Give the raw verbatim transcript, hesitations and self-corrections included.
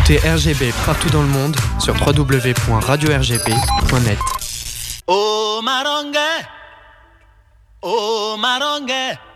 Écoutez R G B partout dans le monde sur w w w point radio r g b point net. Oh Marongue, oh Marongue.